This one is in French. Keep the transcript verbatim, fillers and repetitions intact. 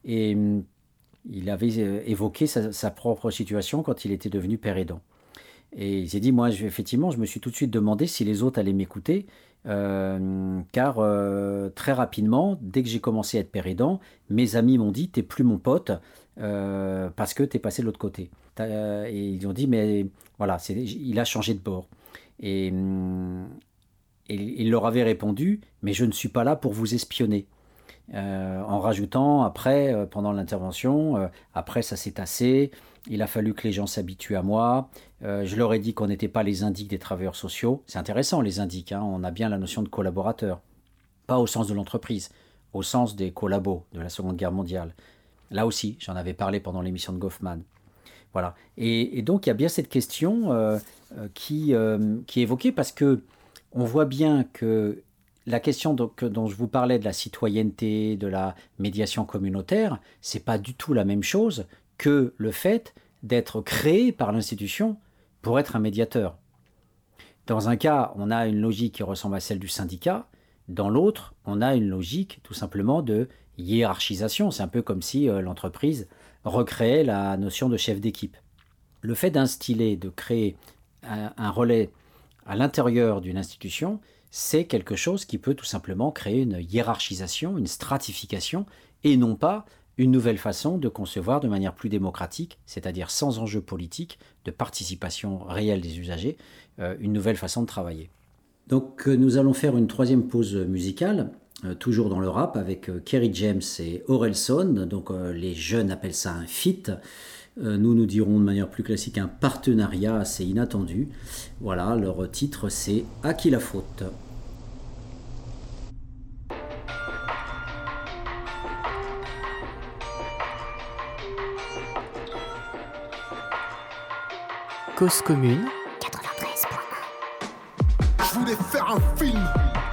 Et hum, il avait euh, évoqué sa, sa propre situation quand il était devenu père aidant. Et il s'est dit, moi, je- effectivement, je me suis tout de suite demandé si les autres allaient m'écouter, euh, car euh, très rapidement, dès que j'ai commencé à être père aidant, mes amis m'ont dit, t'es plus mon pote, euh, parce que t'es passé de l'autre côté. T'as- Et ils ont dit, mais voilà, c'est, il a changé de bord. Et, hum, et il leur avait répondu, mais je ne suis pas là pour vous espionner. Euh, en rajoutant après, euh, pendant l'intervention, euh, après ça s'est tassé, il a fallu que les gens s'habituent à moi. Euh, je leur ai dit qu'on n'était pas les indiques des travailleurs sociaux. C'est intéressant les indiques, hein, on a bien la notion de collaborateur, pas au sens de l'entreprise, au sens des collabos de la Seconde Guerre mondiale. Là aussi, j'en avais parlé pendant l'émission de Goffman. Voilà. Et, et donc il y a bien cette question euh, euh, qui, euh, qui est évoquée parce que on voit bien que la question donc, dont je vous parlais de la citoyenneté, de la médiation communautaire, c'est pas du tout la même chose que le fait d'être créé par l'institution pour être un médiateur. Dans un cas, on a une logique qui ressemble à celle du syndicat. Dans l'autre, on a une logique tout simplement de hiérarchisation. C'est un peu comme si euh, l'entreprise recréait la notion de chef d'équipe. Le fait d'instiller, de créer un, un relais à l'intérieur d'une institution, c'est quelque chose qui peut tout simplement créer une hiérarchisation, une stratification, et non pas une nouvelle façon de concevoir de manière plus démocratique, c'est-à-dire sans enjeu politique, de participation réelle des usagers, euh, une nouvelle façon de travailler. Donc euh, nous allons faire une troisième pause musicale, euh, toujours dans le rap, avec euh, Kerry James et Orelson. Donc euh, les jeunes appellent ça un feat. Euh, nous nous dirons de manière plus classique un partenariat assez inattendu. Voilà, leur titre c'est À qui la faute? Cause commune. Je voulais faire un film